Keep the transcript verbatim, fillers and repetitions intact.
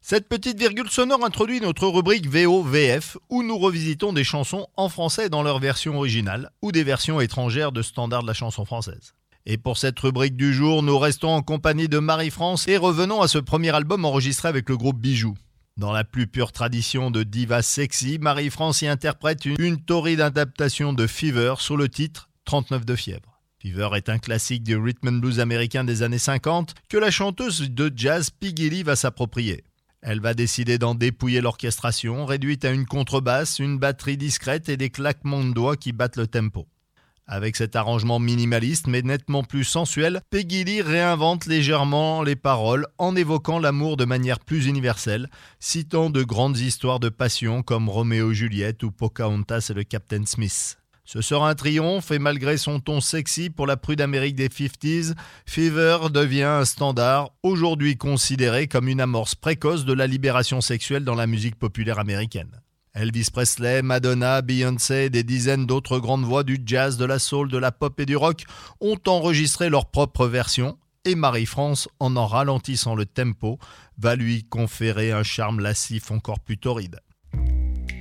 Cette petite virgule sonore introduit notre rubrique V O V F où nous revisitons des chansons en français dans leur version originale ou des versions étrangères de standards de la chanson française. Et pour cette rubrique du jour, nous restons en compagnie de Marie-France et revenons à ce premier album enregistré avec le groupe Bijoux. Dans la plus pure tradition de diva sexy, Marie-France y interprète une, une torride adaptation de Fever sous le titre trente-neuf de fièvre. Fever est un classique du rhythm and blues américain des années cinquante que la chanteuse de jazz Peggy Lee va s'approprier. Elle va décider d'en dépouiller l'orchestration, réduite à une contrebasse, une batterie discrète et des claquements de doigts qui battent le tempo. Avec cet arrangement minimaliste mais nettement plus sensuel, Peggy Lee réinvente légèrement les paroles en évoquant l'amour de manière plus universelle, citant de grandes histoires de passion comme Roméo et Juliette ou Pocahontas et le Captain Smith. Ce sera un triomphe et malgré son ton sexy pour la prude Amérique des cinquantaines, Fever devient un standard, aujourd'hui considéré comme une amorce précoce de la libération sexuelle dans la musique populaire américaine. Elvis Presley, Madonna, Beyoncé et des dizaines d'autres grandes voix du jazz, de la soul, de la pop et du rock ont enregistré leur propre version et Marie-France, en en ralentissant le tempo, va lui conférer un charme lascif encore plus torride.